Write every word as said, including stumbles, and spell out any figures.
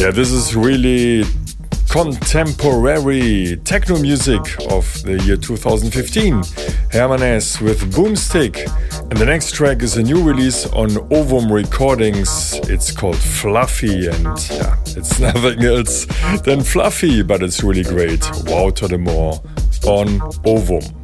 Yeah, this is really contemporary techno music of the year two thousand fifteen. Herman S. with Boomstick. And the next track is a new release on Ovum Recordings. It's called Fluffy, and yeah, it's nothing else than fluffy, but it's really great. Wouter de Moor on Ovum.